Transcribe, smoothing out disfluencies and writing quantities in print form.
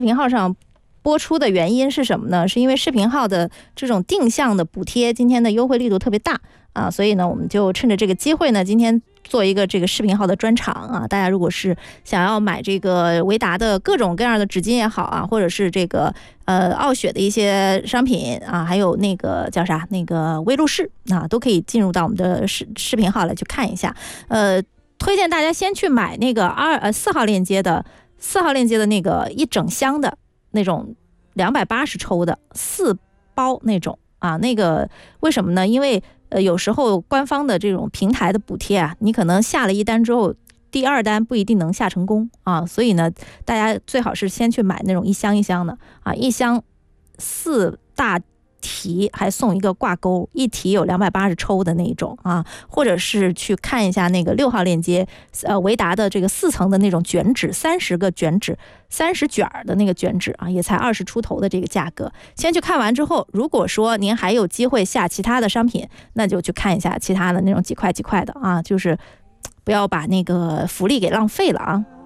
频号上播出的原因是什么呢？是因为视频号的这种定向的补贴今天的优惠力度特别大啊，所以呢我们就趁着这个机会呢，今天做一个这个视频号的专场啊。大家如果是想要买这个维达的各种各样的纸巾也好啊，或者是这个傲雪的一些商品啊，还有那个叫啥那个威露士啊，都可以进入到我们的视频号来去看一下。推荐大家先去买那个4号链接的那个一整箱的那种280抽的4包那种啊，那个为什么呢？因为有时候官方的这种平台的补贴啊，你可能下了一单之后，第二单不一定能下成功啊，所以呢，大家最好是先去买那种一箱一箱的啊，一箱4大提还送一个挂钩，一提有280抽的那一种啊，或者是去看一下那个6号链接，维达的这个4层的那种卷纸，30个卷纸，30卷的那个卷纸啊，也才20出头的这个价格。先去看完之后，如果说您还有机会下其他的商品，那就去看一下其他的那种几块的啊，就是不要把那个福利给浪费了啊。